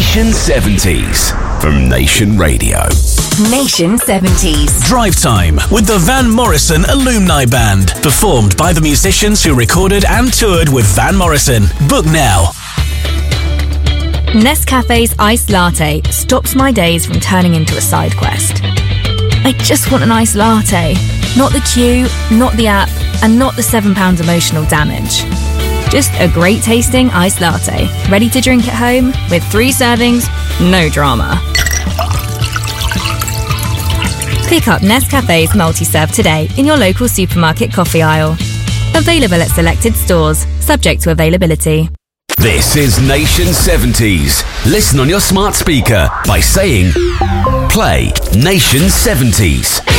Nation 70s from Nation Radio. Nation 70s. Drive Time with the Van Morrison Alumni Band. Performed by the musicians who recorded and toured with Van Morrison. Book now. Nescafe's iced latte stops my days from turning into a side quest. I just want an iced latte. Not the queue, not the app, and not the £7 emotional damage. Just a great tasting iced latte, ready to drink at home with 3 servings, no drama. Pick up Nescafe's multi-serve today in your local supermarket coffee aisle. Available at selected stores, subject to availability. This is Nation 70s. Listen on your smart speaker by saying, play Nation 70s.